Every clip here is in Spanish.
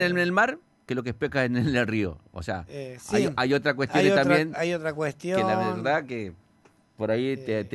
en el mar que lo que pesca en el río. O sea, sí, hay otra cuestión también. Hay otra cuestión. Que la verdad que por ahí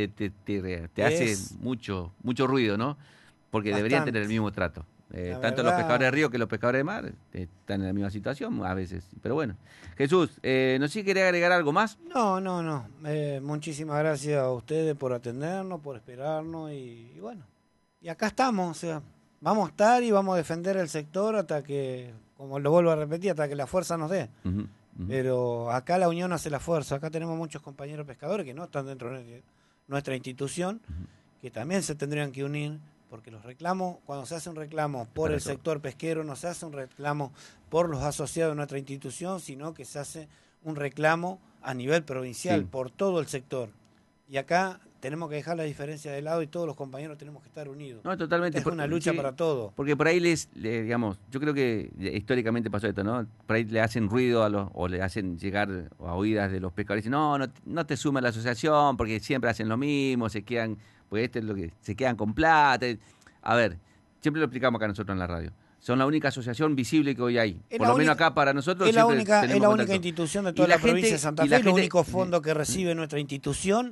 te hace mucho ruido, ¿no? Porque deberían tener el mismo trato. Tanto los pescadores de río que los pescadores de mar están en la misma situación a veces. Pero bueno. Jesús, no sé si quería agregar algo más. No. Muchísimas gracias a ustedes por atendernos, por esperarnos y bueno. Y acá estamos, o sea, vamos a estar y vamos a defender el sector hasta que, como lo vuelvo a repetir, hasta que la fuerza nos dé. Pero acá la unión hace la fuerza. Acá tenemos muchos compañeros pescadores que no están dentro de nuestra institución, que también se tendrían que unir, porque los reclamos, cuando se hace un reclamo por el sector pesquero, no se hace un reclamo por los asociados de nuestra institución, sino que se hace un reclamo a nivel provincial, por todo el sector. Y acá tenemos que dejar la diferencia de lado y todos los compañeros tenemos que estar unidos. No, totalmente. Es una lucha para todos. Porque por ahí digamos, yo creo que históricamente pasó esto, ¿no? Por ahí le hacen ruido o le hacen llegar a oídas de los pescadores. Dicen, no te sumes a la asociación porque siempre hacen lo mismo, se quedan, pues es lo que se quedan con plata. A ver, siempre lo explicamos acá nosotros en la radio. Son la única asociación visible que hoy hay. Por lo menos acá para nosotros. Es la única institución de toda la provincia de Santa Fe. El único fondo que recibe nuestra institución,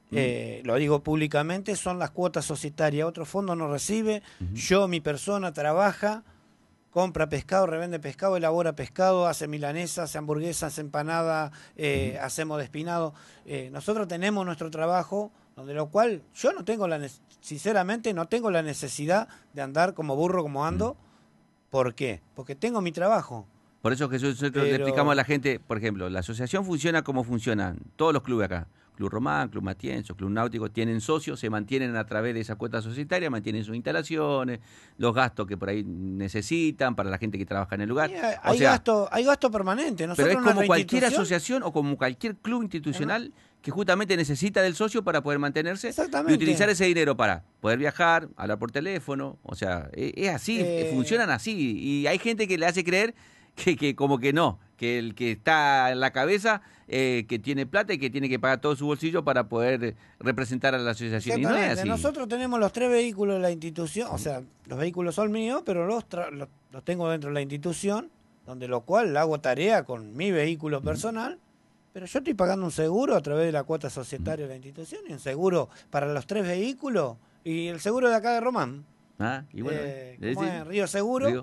lo digo públicamente, son las cuotas societarias. Otro fondo no recibe. Yo, mi persona, trabaja, compra pescado, revende pescado, elabora pescado, hace milanesas, hace hamburguesas, hace empanadas, hacemos despinado. Nosotros tenemos nuestro trabajo, donde lo cual yo no tengo sinceramente no tengo la necesidad de andar como burro como ando. ¿Por qué? Porque tengo mi trabajo. Por eso, Jesús, nosotros le explicamos a la gente, por ejemplo, la asociación funciona como funcionan todos los clubes acá. Club Román, Club Matienzo, Club Náutico, tienen socios, se mantienen a través de esa cuota societaria, mantienen sus instalaciones, los gastos que por ahí necesitan para la gente que trabaja en el lugar. Hay gasto permanente. Pero es como cualquier asociación o como cualquier club institucional que justamente necesita del socio para poder mantenerse y utilizar ese dinero para poder viajar, hablar por teléfono. O sea, es así, funcionan así. Y hay gente que le hace creer que como que no, que el que está en la cabeza, que tiene plata y que tiene que pagar todo su bolsillo para poder representar a la asociación. Y no es así. Nosotros tenemos los 3 vehículos de la institución, o sea, los vehículos son míos, pero los tengo dentro de la institución, donde lo cual hago tarea con mi vehículo personal, pero yo estoy pagando un seguro a través de la cuota societaria de la institución y un seguro para los 3 vehículos y el seguro de acá de Román. Y bueno, ¿cómo es? Río Seguro.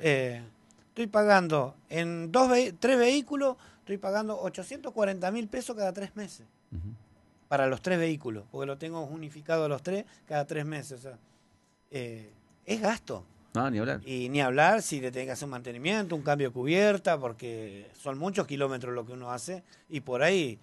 Estoy pagando en 3 vehículos, estoy pagando 840.000 pesos cada 3 meses. Para los 3 vehículos, porque lo tengo unificado los 3 cada 3 meses. O sea, es gasto. No, ni hablar. Y ni hablar si le tenés que hacer un mantenimiento, un cambio de cubierta, porque son muchos kilómetros lo que uno hace y por ahí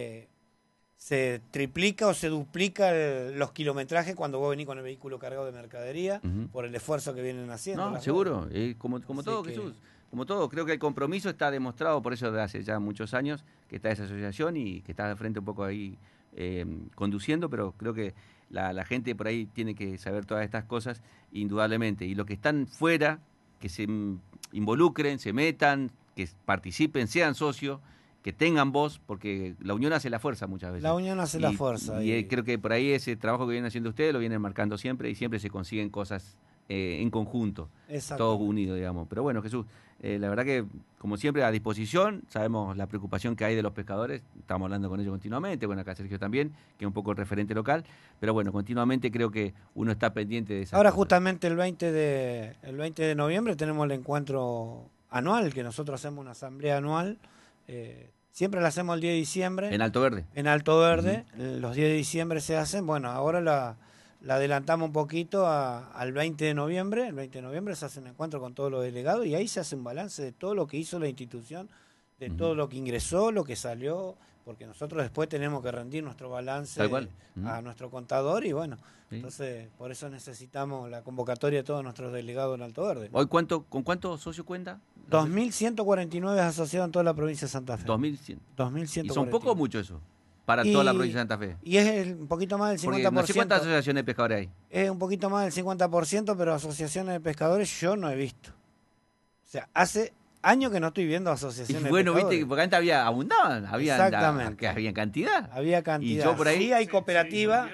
se triplica o se duplica los kilometrajes cuando vos venís con el vehículo cargado de mercadería por el esfuerzo que vienen haciendo. No, seguro, como todo, Jesús. Como todo, creo que el compromiso está demostrado, por eso de hace ya muchos años que está esa asociación y que está de frente un poco ahí conduciendo, pero creo que la gente por ahí tiene que saber todas estas cosas, indudablemente. Y los que están fuera, que se involucren, se metan, que participen, sean socios, que tengan voz, porque la unión hace la fuerza muchas veces. La unión hace la fuerza. Y creo que por ahí ese trabajo que vienen haciendo ustedes lo vienen marcando siempre y siempre se consiguen cosas en conjunto, todos unidos, digamos. Pero bueno, Jesús, la verdad que, como siempre, a disposición, sabemos la preocupación que hay de los pescadores, estamos hablando con ellos continuamente, bueno, acá Sergio también, que es un poco el referente local, pero bueno, continuamente creo que uno está pendiente de eso. Ahora cosas. Justamente el 20 de noviembre tenemos el encuentro anual, que nosotros hacemos una asamblea anual, siempre la hacemos el 10 de diciembre. En Alto Verde. En Alto Verde, los 10 de diciembre se hacen, bueno, ahora la adelantamos un poquito al 20 de noviembre. El 20 de noviembre se hace un encuentro con todos los delegados y ahí se hace un balance de todo lo que hizo la institución, de todo lo que ingresó, lo que salió, porque nosotros después tenemos que rendir nuestro balance a nuestro contador y bueno, entonces por eso necesitamos la convocatoria de todos nuestros delegados en Alto Verde. ¿Hoy con cuántos socios cuenta? 2.149 asociados en toda la provincia de Santa Fe. 2.100. 2.149. ¿Y son poco o mucho eso? Para toda la provincia de Santa Fe. Y es un poquito más del 50%. Porque no sé cuántas asociaciones de pescadores hay. Es un poquito más del 50%, pero asociaciones de pescadores yo no he visto. O sea, hace años que no estoy viendo asociaciones de pescadores. Viste, porque antes abundaban, Exactamente. Había cantidad. Había cantidad. Y yo por ahí... Sí hay cooperativa.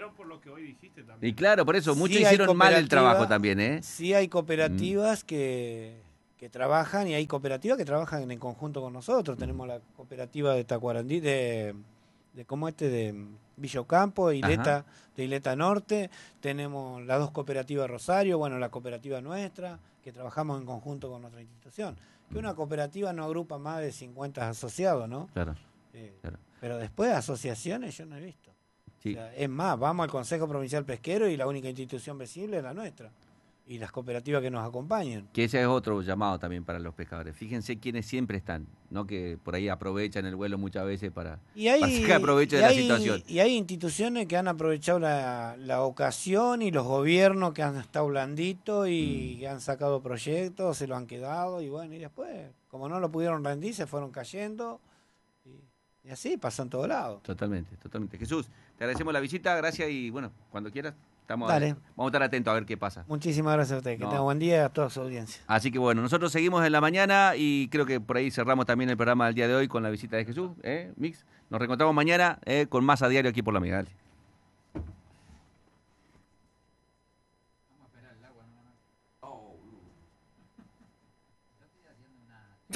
Y claro, por eso, muchos hicieron mal el trabajo también, Sí hay cooperativas que que trabajan, y hay cooperativas que trabajan en conjunto con nosotros. Tenemos la cooperativa de Tacuarandí, de Villa Ocampo, Ajá. de Ileta Norte. Tenemos las dos cooperativas Rosario, bueno, la cooperativa nuestra, que trabajamos en conjunto con nuestra institución. Que una cooperativa no agrupa más de 50 asociados, ¿no? Claro, claro. Pero después asociaciones yo no he visto. Sí. O sea, es más, vamos al Consejo Provincial Pesquero y la única institución visible es la nuestra. Y las cooperativas que nos acompañan. Que ese es otro llamado también para los pescadores. Fíjense quiénes siempre están, no que por ahí aprovechan el vuelo muchas veces para sacar provecho de la situación. Y hay instituciones que han aprovechado la ocasión, y los gobiernos que han estado blanditos y han sacado proyectos, se lo han quedado, y bueno, y después, como no lo pudieron rendir, se fueron cayendo, y así pasa en todos lados. Totalmente, totalmente. Jesús, te agradecemos la visita, gracias, y bueno, cuando quieras, Dale. vamos a estar atentos a ver qué pasa. Muchísimas gracias a usted, que tenga buen día a toda su audiencia. Así que bueno, nosotros seguimos en la mañana y creo que por ahí cerramos también el programa del día de hoy con la visita de Jesús, Mix. Nos reencontramos mañana con más a diario aquí por La Amiga. Dale.